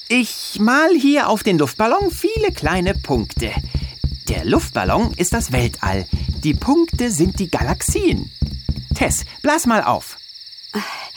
Ich mal hier auf den Luftballon viele kleine Punkte. Der Luftballon ist das Weltall. Die Punkte sind die Galaxien. Tess, blas mal auf.